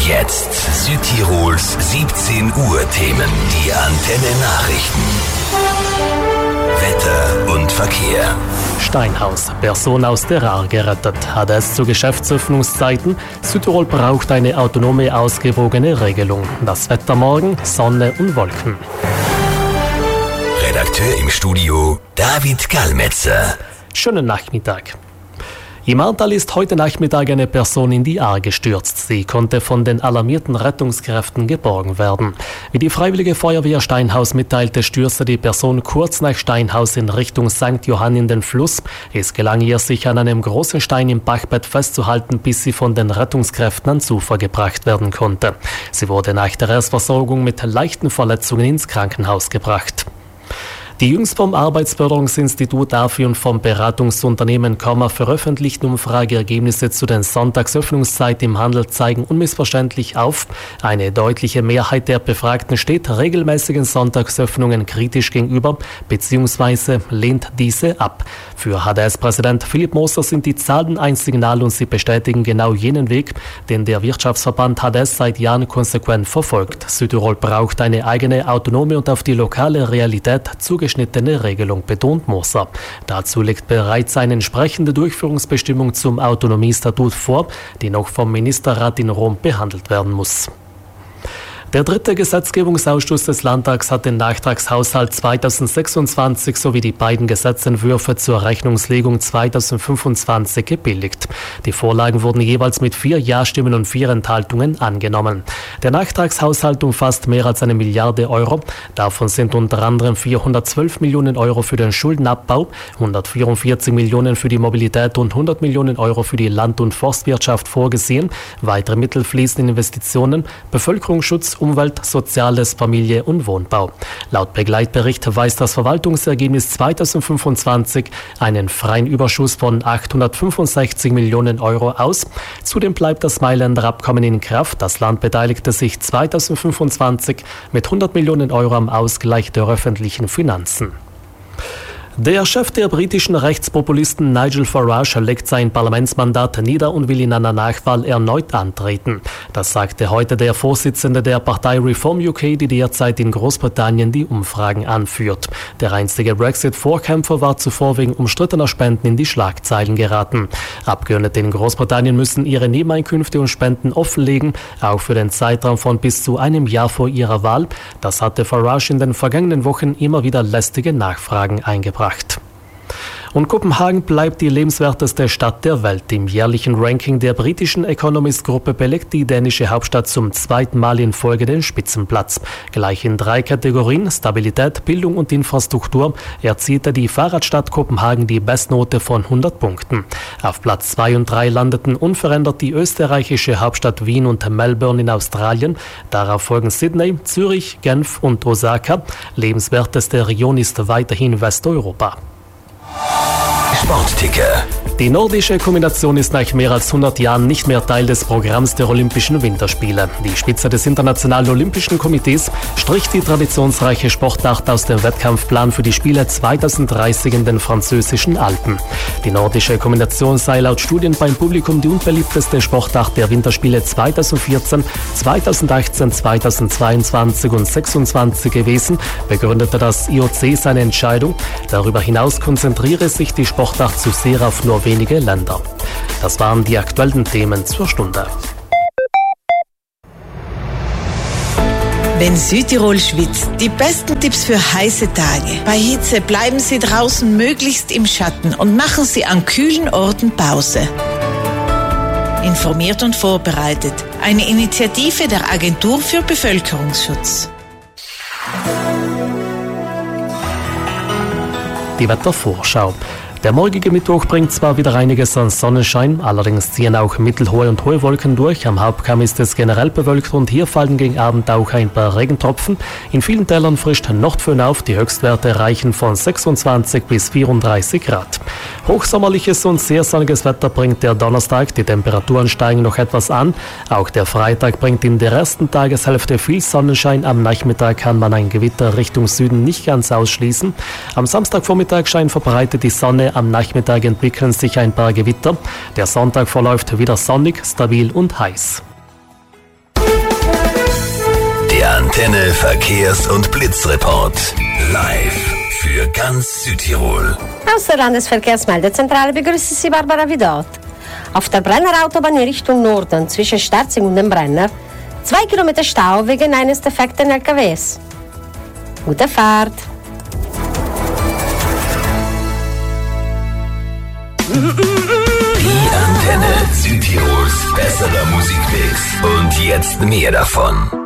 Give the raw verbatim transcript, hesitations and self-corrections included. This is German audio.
Jetzt Südtirols siebzehn Uhr Themen. Die Antenne Nachrichten. Wetter und Verkehr. Steinhaus, Person aus der Ahr gerettet. Hat es zu Geschäftsöffnungszeiten? Südtirol braucht eine autonome, ausgewogene Regelung. Das Wetter morgen, Sonne und Wolken. Redakteur im Studio David Gallmetzer. Schönen Nachmittag. Im Ahrtal ist heute Nachmittag eine Person in die Ahr gestürzt. Sie konnte von den alarmierten Rettungskräften geborgen werden. Wie die Freiwillige Feuerwehr Steinhaus mitteilte, stürzte die Person kurz nach Steinhaus in Richtung Sankt Johann in den Fluss. Es gelang ihr, sich an einem großen Stein im Bachbett festzuhalten, bis sie von den Rettungskräften ans Ufer gebracht werden konnte. Sie wurde nach der Erstversorgung mit leichten Verletzungen ins Krankenhaus gebracht. Die jüngst vom Arbeitsförderungsinstitut A F I und vom Beratungsunternehmen Comma veröffentlichten Umfrageergebnisse zu den Sonntagsöffnungszeiten im Handel zeigen unmissverständlich auf. Eine deutliche Mehrheit der Befragten steht regelmäßigen Sonntagsöffnungen kritisch gegenüber bzw. lehnt diese ab. Für H D S-Präsident Philipp Moser sind die Zahlen ein Signal und sie bestätigen genau jenen Weg, den der Wirtschaftsverband H D S seit Jahren konsequent verfolgt. Südtirol braucht eine eigene, autonome und auf die lokale Realität zugeschnittene Regelung, betont Moser. Dazu liegt bereits eine entsprechende Durchführungsbestimmung zum Autonomiestatut vor, die noch vom Ministerrat in Rom behandelt werden muss. Der dritte Gesetzgebungsausschuss des Landtags hat den Nachtragshaushalt zweitausendsechsundzwanzig sowie die beiden Gesetzentwürfe zur Rechnungslegung zweitausendfünfundzwanzig gebilligt. Die Vorlagen wurden jeweils mit vier Ja-Stimmen und vier Enthaltungen angenommen. Der Nachtragshaushalt umfasst mehr als eine Milliarde Euro. Davon sind unter anderem vierhundertzwölf Millionen Euro für den Schuldenabbau, hundertvierundvierzig Millionen für die Mobilität und hundert Millionen Euro für die Land- und Forstwirtschaft vorgesehen. Weitere Mittel fließen in Investitionen, Bevölkerungsschutz, Umwelt, Soziales, Familie und Wohnbau. Laut Begleitbericht weist das Verwaltungsergebnis zweitausendfünfundzwanzig einen freien Überschuss von achthundertfünfundsechzig Millionen Euro aus. Zudem bleibt das Mailänder Abkommen in Kraft. Das Land beteiligte sich zweitausendfünfundzwanzig mit hundert Millionen Euro am Ausgleich der öffentlichen Finanzen. Der Chef der britischen Rechtspopulisten Nigel Farage legt sein Parlamentsmandat nieder und will in einer Nachwahl erneut antreten. Das sagte heute der Vorsitzende der Partei Reform U K, die derzeit in Großbritannien die Umfragen anführt. Der einstige Brexit-Vorkämpfer war zuvor wegen umstrittener Spenden in die Schlagzeilen geraten. Abgeordnete in Großbritannien müssen ihre Nebeneinkünfte und Spenden offenlegen, auch für den Zeitraum von bis zu einem Jahr vor ihrer Wahl. Das hatte Farage in den vergangenen Wochen immer wieder lästige Nachfragen eingebracht. Und Kopenhagen bleibt die lebenswerteste Stadt der Welt. Im jährlichen Ranking der britischen Economist-Gruppe belegt die dänische Hauptstadt zum zweiten Mal in Folge den Spitzenplatz. Gleich in drei Kategorien, Stabilität, Bildung und Infrastruktur, erzielte die Fahrradstadt Kopenhagen die Bestnote von hundert Punkten. Auf Platz zwei und drei landeten unverändert die österreichische Hauptstadt Wien und Melbourne in Australien. Darauf folgen Sydney, Zürich, Genf und Osaka. Lebenswerteste Region ist weiterhin Westeuropa. Sportticker. Die nordische Kombination ist nach mehr als hundert Jahren nicht mehr Teil des Programms der Olympischen Winterspiele. Die Spitze des Internationalen Olympischen Komitees strich die traditionsreiche Sportart aus dem Wettkampfplan für die Spiele zweitausenddreißig in den französischen Alpen. Die nordische Kombination sei laut Studien beim Publikum die unbeliebteste Sportart der Winterspiele zweitausendvierzehn, zweitausendachtzehn, zweitausendzweiundzwanzig und zweitausendsechsundzwanzig gewesen, begründete das I O C seine Entscheidung. Darüber hinaus konzentriere sich die Sportart zu sehr auf nur wenige Länder. Das waren die aktuellen Themen zur Stunde. Wenn Südtirol schwitzt, die besten Tipps für heiße Tage. Bei Hitze bleiben Sie draußen möglichst im Schatten und machen Sie an kühlen Orten Pause. Informiert und vorbereitet. Eine Initiative der Agentur für Bevölkerungsschutz. Die Wettervorschau. Der morgige Mittwoch bringt zwar wieder einiges an Sonnenschein, allerdings ziehen auch mittelhohe und hohe Wolken durch. Am Hauptkamm ist es generell bewölkt und hier fallen gegen Abend auch ein paar Regentropfen. In vielen Tälern frischt Nordföhn auf, die Höchstwerte reichen von sechsundzwanzig bis vierunddreißig Grad. Hochsommerliches und sehr sonniges Wetter bringt der Donnerstag, die Temperaturen steigen noch etwas an. Auch der Freitag bringt in der ersten Tageshälfte viel Sonnenschein, am Nachmittag kann man ein Gewitter Richtung Süden nicht ganz ausschließen. Am Samstagvormittag scheint verbreitet die Sonne, am Nachmittag entwickeln sich ein paar Gewitter. Der Sonntag verläuft wieder sonnig, stabil und heiß. Der Antenne Verkehrs- und Blitzreport. Live für ganz Südtirol. Aus der Landesverkehrsmeldezentrale begrüße Sie Barbara Vidot. Auf der Brenner Autobahn in Richtung Norden zwischen Sterzing und dem Brenner zwei Kilometer Stau wegen eines defekten L K Ws. Gute Fahrt! Die Antenne Südtirols besserer Musikmix. Und jetzt mehr davon.